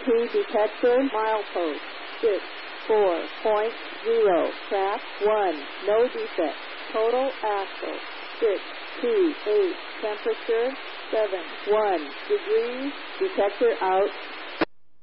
detector, milepost 64.0, track 1, no defect, total axle 628, temperature 71 degrees, detector out.